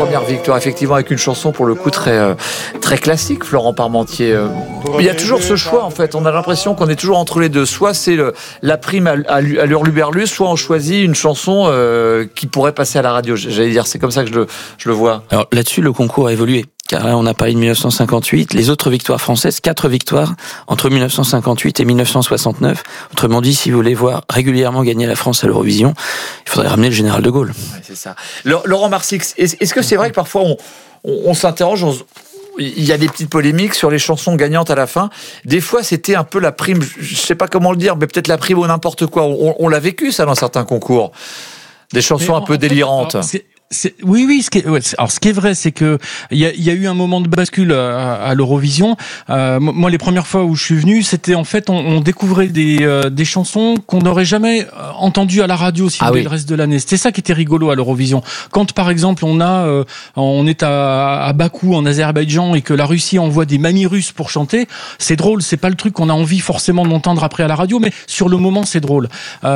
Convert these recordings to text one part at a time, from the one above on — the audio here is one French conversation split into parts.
première victoire, effectivement, avec une chanson pour le coup très classique, Florent Parmentier. Il y a toujours ce choix, en fait. On a l'impression qu'on est toujours entre les deux. Soit c'est la prime à l'hurluberlus, soit on choisit une chanson qui pourrait passer à la radio. J'allais dire, c'est comme ça que je le vois. Alors là-dessus, le concours a évolué. Car là, on a parlé de 1958. Les autres victoires françaises, 4 victoires entre 1958 et 1969. Autrement dit, si vous voulez voir régulièrement gagner la France à l'Eurovision, il faudrait ramener le général de Gaulle. Ouais, c'est ça. Laurent Marsix, est-ce que c'est vrai que parfois on s'interroge, il y a des petites polémiques sur les chansons gagnantes à la fin. Des fois, c'était un peu la prime, je sais pas comment le dire, mais peut-être la prime au n'importe quoi. On l'a vécu, ça, dans certains concours. Des chansons un peu délirantes. Oui. Ce qui est vrai, c'est que il y a eu un moment de bascule à l'Eurovision. Moi, les premières fois où je suis venu, c'était en fait, on découvrait des chansons qu'on n'aurait jamais entendues à la radio si vous voulez, le reste de l'année. C'était ça qui était rigolo à l'Eurovision. Quand, par exemple, on est à Bakou, en Azerbaïdjan, et que la Russie envoie des mamies russes pour chanter, c'est drôle. C'est pas le truc qu'on a envie forcément d'entendre après à la radio, mais sur le moment, c'est drôle.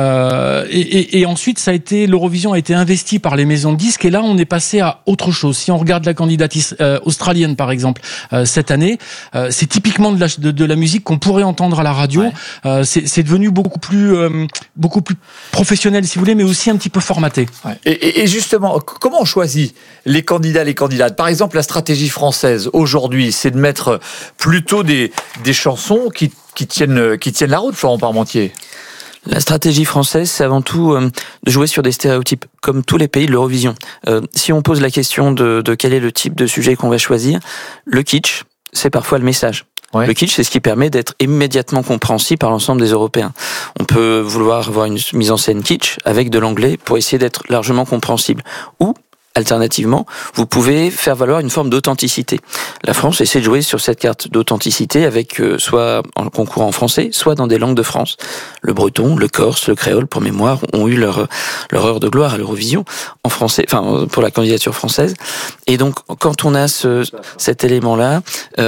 Et ensuite, l'Eurovision a été investi par les maisons de disques. Et là, on est passé à autre chose. Si on regarde la candidature australienne, par exemple, cette année, c'est typiquement de la musique qu'on pourrait entendre à la radio. Ouais. C'est devenu beaucoup plus professionnel, si vous voulez, mais aussi un petit peu formaté. Ouais. Et justement, comment on choisit les candidats, les candidates ? Par exemple, la stratégie française aujourd'hui, c'est de mettre plutôt des chansons qui tiennent la route, Florent Parmentier. La stratégie française, c'est avant tout de jouer sur des stéréotypes, comme tous les pays de l'Eurovision. Si on pose la question de quel est le type de sujet qu'on va choisir, le kitsch, c'est parfois le message. Ouais. Le kitsch, c'est ce qui permet d'être immédiatement compréhensible par l'ensemble des Européens. On peut vouloir avoir une mise en scène kitsch avec de l'anglais pour essayer d'être largement compréhensible. Ou, alternativement, vous pouvez faire valoir une forme d'authenticité. La France essaie de jouer sur cette carte d'authenticité avec soit en concours en français, soit dans des langues de France. Le breton, le corse, le créole, pour mémoire, ont eu leur heure de gloire à l'Eurovision en français, enfin pour la candidature française. Et donc, quand on a cet élément-là,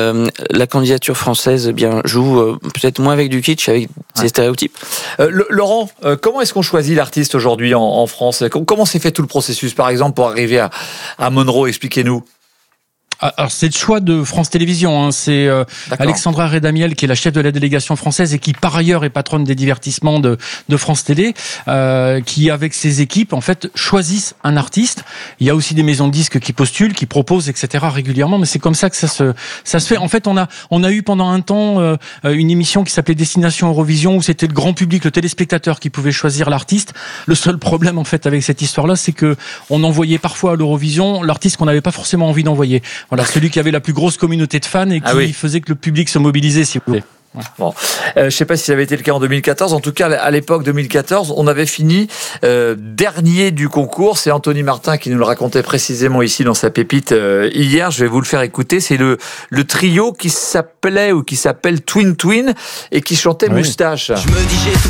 la candidature française joue peut-être moins avec du kitsch, avec ses stéréotypes. Laurent, comment est-ce qu'on choisit l'artiste aujourd'hui en France ? Comment s'est fait tout le processus, par exemple, pour arriver à Monroe, expliquez-nous. Alors c'est le choix de France Télévisions, hein. C'est Alexandra Redamiel qui est la chef de la délégation française et qui par ailleurs est patronne des divertissements de France Télé, qui avec ses équipes en fait choisissent un artiste. Il y a aussi des maisons de disques qui postulent, qui proposent, etc. régulièrement, mais c'est comme ça que ça se fait. En fait, on a eu pendant un temps une émission qui s'appelait Destination Eurovision où c'était le grand public, le téléspectateur qui pouvait choisir l'artiste. Le seul problème en fait avec cette histoire-là, c'est que on envoyait parfois à l'Eurovision l'artiste qu'on n'avait pas forcément envie d'envoyer. Voilà, celui qui avait la plus grosse communauté de fans et qui faisait que le public se mobilisait, si vous voulez. Ouais. Bon, je sais pas si ça avait été le cas en 2014. En tout cas, à l'époque 2014, on avait fini dernier du concours. C'est Anthony Martin qui nous le racontait précisément ici dans sa pépite hier. Je vais vous le faire écouter. C'est le trio qui s'appelle Twin Twin et qui chantait Moustache. Je me dis j'ai